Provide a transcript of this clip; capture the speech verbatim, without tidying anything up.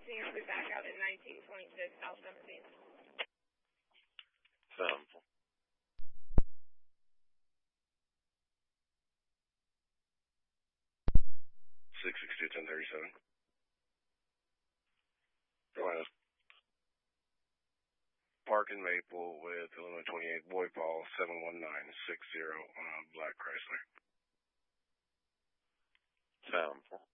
sixteen, I'll be back out at nineteen twenty-six, South seventeenth. Sound. six sixty-two, ten thirty-seven. Go ahead. Park in Maple with Illinois twenty-eight, Boy Paul, seven one nine six zero, uh, Black Chrysler. Sound.